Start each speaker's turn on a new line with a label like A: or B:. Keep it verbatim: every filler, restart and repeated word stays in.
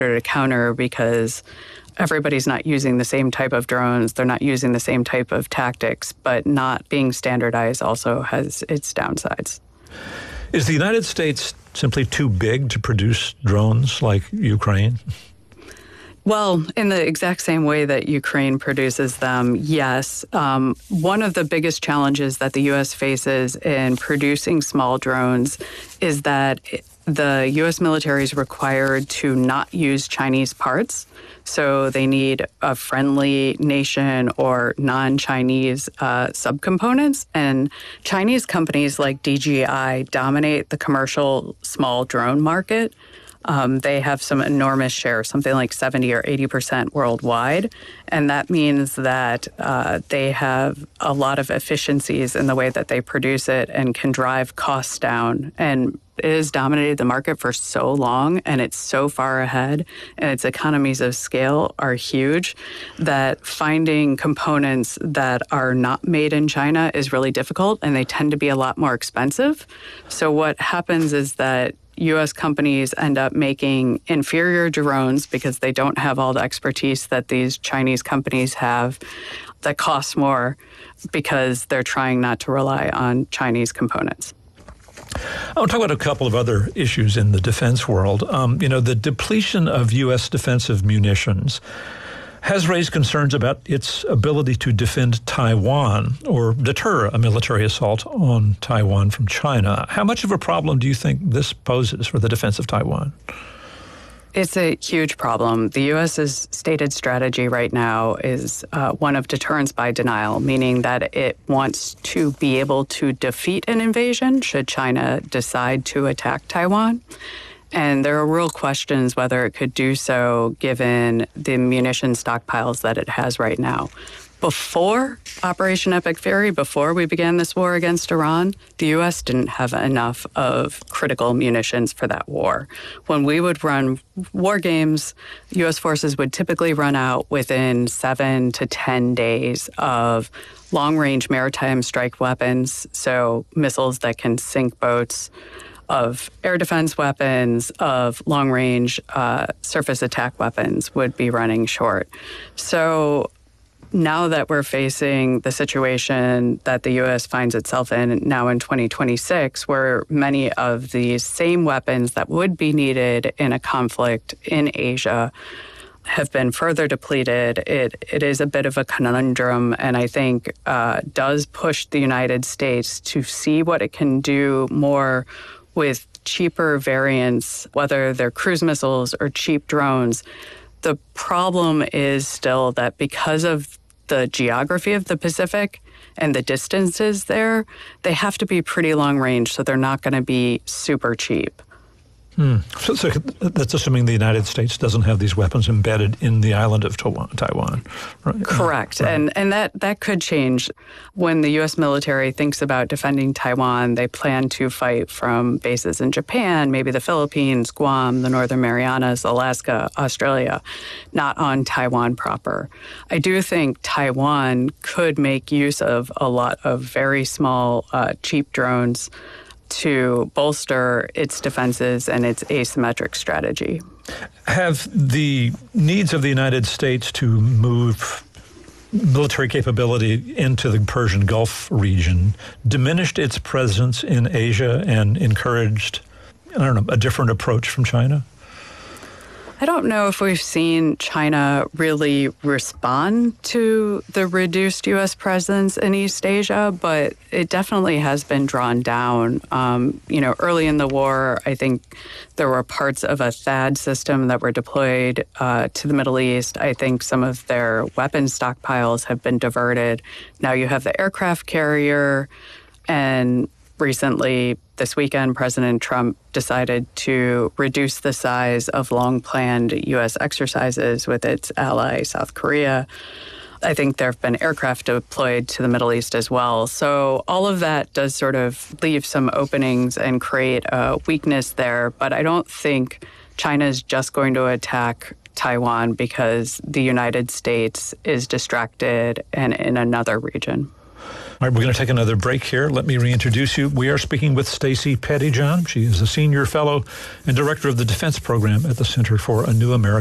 A: to counter because everybody's not using the same type of drones. They're not using the same type of tactics, but not being standardized also has its downsides.
B: Is the United States simply too big to produce drones like Ukraine?
A: Well, in the exact same way that Ukraine produces them, yes. Um, one of the biggest challenges that the U S faces in producing small drones is that the U S military is required to not use Chinese parts. So they need a friendly nation or non-Chinese uh, subcomponents. And Chinese companies like D J I dominate the commercial small drone market. Um, they have some enormous share, something like seventy or eighty percent worldwide. And that means that uh, they have a lot of efficiencies in the way that they produce it and can drive costs down. And it has dominated the market for so long, and it's so far ahead, and its economies of scale are huge, that finding components that are not made in China is really difficult, and they tend to be a lot more expensive. So what happens is that U S companies end up making inferior drones because they don't have all the expertise that these Chinese companies have that cost more because they're trying not to rely on Chinese components.
B: I want to talk about a couple of other issues in the defense world. Um, you know, the depletion of U S defensive munitions has raised concerns about its ability to defend Taiwan or deter a military assault on Taiwan from China. How much of a problem do you think this poses for the defense of Taiwan?
A: It's a huge problem. The U S's stated strategy right now is uh, one of deterrence by denial, meaning that it wants to be able to defeat an invasion should China decide to attack Taiwan. And there are real questions whether it could do so given the munition stockpiles that it has right now. Before Operation Epic Fury, before we began this war against Iran, the U S didn't have enough of critical munitions for that war. When we would run war games, U S forces would typically run out within seven to ten days of long-range maritime strike weapons, so missiles that can sink boats, of air defense weapons, of long-range uh, surface attack weapons would be running short. So now that we're facing the situation that the U S finds itself in now in twenty twenty-six, where many of these same weapons that would be needed in a conflict in Asia have been further depleted, it it is a bit of a conundrum, and I think uh, does push the United States to see what it can do more with cheaper variants, whether they're cruise missiles or cheap drones. The problem is still that because of the geography of the Pacific and the distances there, they have to be pretty long range, so they're not going to be super cheap.
B: Hmm. So, so that's assuming the United States doesn't have these weapons embedded in the island of Taiwan, right?
A: Correct. Right. And and that, that could change. When the U S military thinks about defending Taiwan, they plan to fight from bases in Japan, maybe the Philippines, Guam, the Northern Marianas, Alaska, Australia, not on Taiwan proper. I do think Taiwan could make use of a lot of very small, uh, cheap drones to bolster its defenses and its asymmetric strategy.
B: Have the needs of the United States to move military capability into the Persian Gulf region diminished its presence in Asia and encouraged, I don't know, a different approach from China?
A: I don't know if we've seen China really respond to the reduced U S presence in East Asia, but it definitely has been drawn down. Um, you know, early in the war, I think there were parts of a THAAD system that were deployed uh, to the Middle East. I think some of their weapons stockpiles have been diverted. Now you have the aircraft carrier, and recently, this weekend, President Trump decided to reduce the size of long-planned U S exercises with its ally, South Korea. I think there have been aircraft deployed to the Middle East as well. So all of that does sort of leave some openings and create a weakness there. But I don't think China is just going to attack Taiwan because the United States is distracted and in another region.
B: All right, we're going to take another break here. Let me reintroduce you. We are speaking with Stacey Pettyjohn. She is a senior fellow and director of the defense program at the Center for a New American